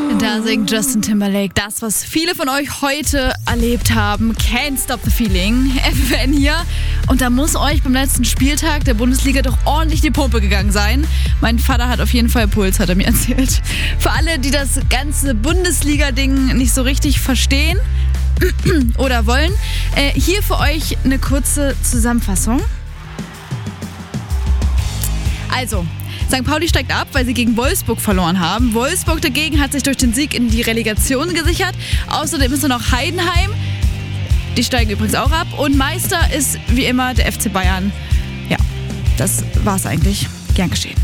Da singt Justin Timberlake das, was viele von euch heute erlebt haben. Can't Stop the Feeling. FFN hier. Und da muss euch beim letzten Spieltag der Bundesliga doch ordentlich die Pumpe gegangen sein. Mein Vater hat auf jeden Fall Puls, hat er mir erzählt. Für alle, die das ganze Bundesliga-Ding nicht so richtig verstehen oder wollen, hier für euch eine kurze Zusammenfassung. Also, St. Pauli steigt ab, weil sie gegen Wolfsburg verloren haben. Wolfsburg dagegen hat sich durch den Sieg in die Relegation gesichert. Außerdem ist noch Heidenheim. Die steigen übrigens auch ab. Und Meister ist wie immer der FC Bayern. Ja, das war's eigentlich. Gern geschehen.